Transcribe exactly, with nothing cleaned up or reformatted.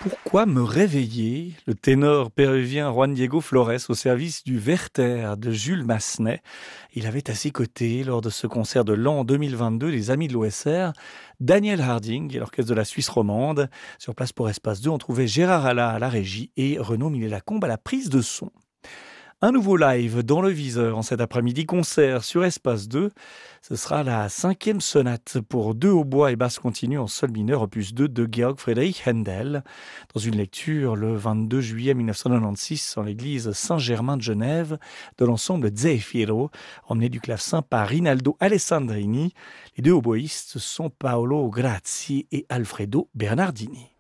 Pourquoi me réveiller? Le ténor péruvien Juan Diego Flores au service du Werther de Jules Massenet. Il avait à ses côtés, lors de ce concert de l'an deux mille vingt-deux, les Amis de l'O S R, Daniel Harding et l'orchestre de la Suisse romande. Sur place pour Espace deux, on trouvait Gérard Alla à la régie et Renaud Millet-Lacombe à la prise de son. Un nouveau live dans le viseur en cet après-midi concert sur Espace deux. Ce sera la cinquième sonate pour deux hautbois et basse continue en sol mineur opus deux de Georg Friedrich Händel. Dans une lecture le vingt-deux juillet mille neuf cent quatre-vingt-seize en l'église Saint-Germain de Genève de l'ensemble Zefiro, emmené du clavecin par Rinaldo Alessandrini. Les deux hautboistes sont Paolo Grazzi et Alfredo Bernardini.